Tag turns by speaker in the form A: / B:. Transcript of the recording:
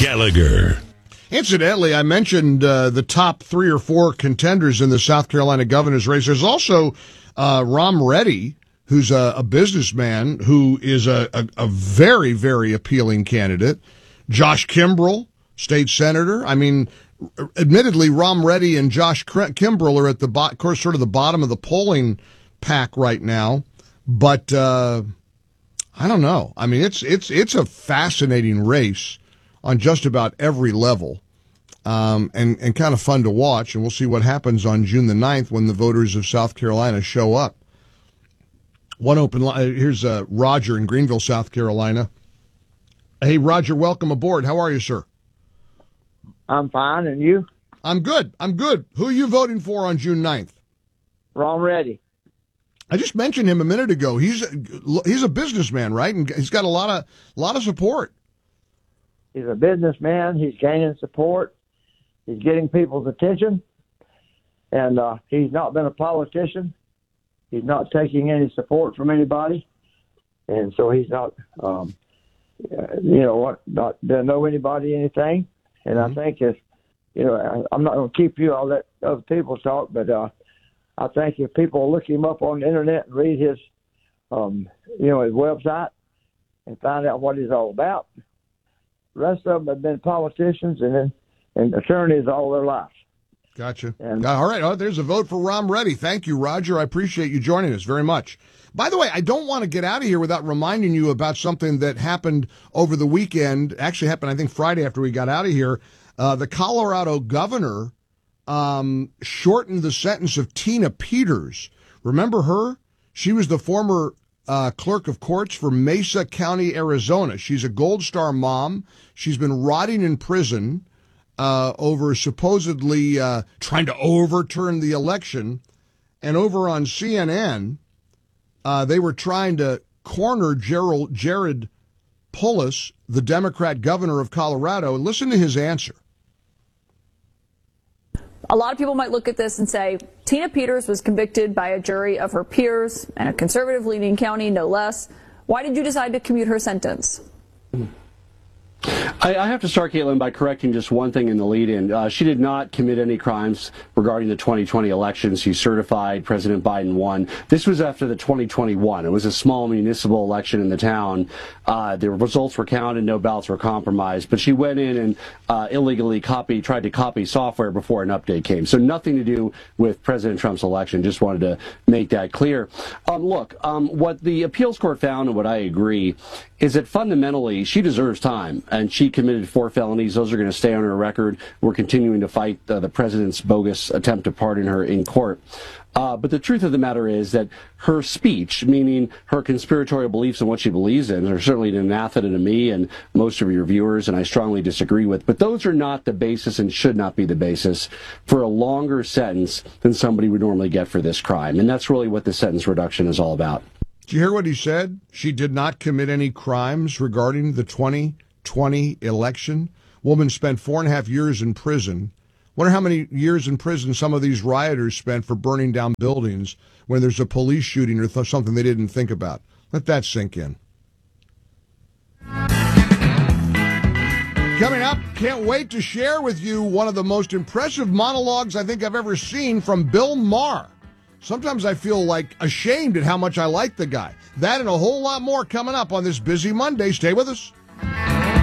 A: Gallagher.
B: Incidentally, I mentioned the top 3 or 4 contenders in the South Carolina governor's race. There's also Ram Reddy, who's a businessman who is a very, very appealing candidate. Josh Kimbrell, state senator. I mean, admittedly, Ram Reddy and Josh Kimbrell are at the sort of the bottom of the polling pack right now. But I don't know. I mean, it's a fascinating race on just about every level, and kind of fun to watch. And we'll see what happens on June the 9th when the voters of South Carolina show up. One open line. Here's Roger in Greenville, South Carolina. Hey, Roger, welcome aboard. How are you, sir?
C: I'm fine, and you?
B: I'm good. Who are you voting for on June 9th?
C: Ram Reddy.
B: I just mentioned him a minute ago. He's a businessman, right? And he's got a lot of support.
C: He's a businessman. He's gaining support. He's getting people's attention. And he's not been a politician. He's not taking any support from anybody. And so he's not, doesn't know anybody anything. And I think if, I'm not going to keep you, I'll let other people talk, but I think if people look him up on the internet and read his, his website and find out what he's all about, the rest of them have been politicians and attorneys all their life.
B: Gotcha. All right. Oh, there's a vote for Ram Reddy. Thank you, Roger. I appreciate you joining us very much. By the way, I don't want to get out of here without reminding you about something that happened over the weekend. Actually happened, I think, Friday after we got out of here. The Colorado governor shortened the sentence of Tina Peters. Remember her? She was the former clerk of courts for Mesa County, Arizona. She's a Gold Star mom. She's been rotting in prison over supposedly trying to overturn the election. And over on CNN, they were trying to corner Jared Polis, the Democrat governor of Colorado. And listen to his answer.
D: A lot of people might look at this and say, Tina Peters was convicted by a jury of her peers in a conservative-leaning county, no less. Why did you decide to commute her sentence?
E: I have to start, Caitlin, by correcting just one thing in the lead-in. She did not commit any crimes regarding the 2020 election. She certified President Biden won. This was after the 2021. It was a small municipal election in the town. The results were counted, no ballots were compromised. But she went in and illegally tried to copy software before an update came. So nothing to do with President Trump's election. Just wanted to make that clear. What the appeals court found, and what I agree, is that fundamentally she deserves time. And she committed 4 felonies. Those are going to stay on her record. We're continuing to fight the president's bogus attempt to pardon her in court. But the truth of the matter is that her speech, meaning her conspiratorial beliefs and what she believes in, are certainly an anathema to me and most of your viewers, and I strongly disagree with. But those are not the basis and should not be the basis for a longer sentence than somebody would normally get for this crime. And that's really what the sentence reduction is all about.
B: Did you hear what he said? She did not commit any crimes regarding the 2020 election. Woman spent 4.5 years in prison. Wonder how many years in prison some of these rioters spent for burning down buildings when there's a police shooting or something they didn't think about. Let that sink in. Coming up, can't wait to share with you one of the most impressive monologues I think I've ever seen from Bill Maher. Sometimes I feel like ashamed at how much I like the guy. That and a whole lot more coming up on this busy Monday. Stay with us.